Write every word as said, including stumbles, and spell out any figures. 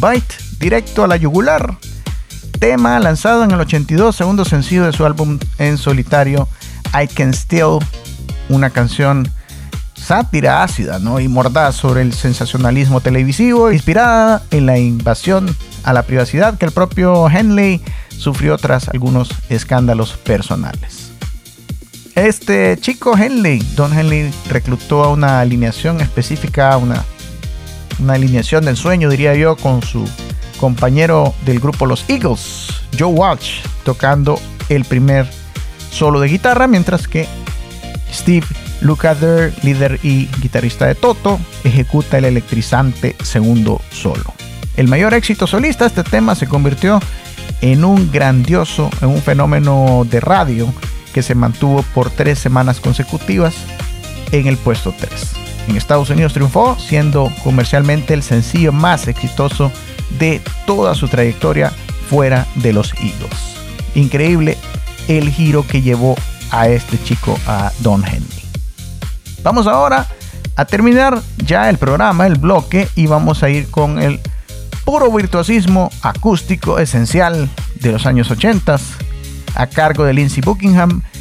Bite, directo a la yugular, tema lanzado en el ochenta y dos, segundo sencillo de su álbum en solitario I Can Still, una canción sátira ácida, ¿no?, y mordaz sobre el sensacionalismo televisivo, inspirada en la invasión a la privacidad que el propio Henley sufrió tras algunos escándalos personales. Este chico Henley, Don Henley, reclutó a una alineación específica, una, una alineación del sueño, diría yo, con su compañero del grupo Los Eagles, Joe Walsh, tocando el primer solo de guitarra, mientras que Steve Lukather, líder y guitarrista de Toto, ejecuta el electrizante segundo solo. El mayor éxito solista, este tema se convirtió en un grandioso, en un fenómeno de radio que se mantuvo por tres semanas consecutivas en el puesto tres. En Estados Unidos triunfó, siendo comercialmente el sencillo más exitoso de toda su trayectoria fuera de los Eagles. Increíble el giro que llevó a este chico, a Don Henley. Vamos ahora a terminar ya el programa, el bloque, y vamos a ir con el puro virtuosismo acústico esencial de los años ochenta, a cargo de Lindsey Buckingham